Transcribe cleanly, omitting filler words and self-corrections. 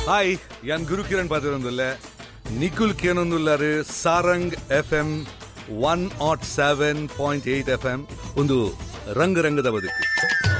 Hi ಯಾನ್ Gurukiran ಪಾತ್ರೊಂದುಲ್ಲ ನಿಖುಲ್ ಕೇನೊಂದುಲ್ಲಾರು Sarang FM 107.8 FM ಒಂದು ರಂಗ ರಂಗದ ಬದುಕು.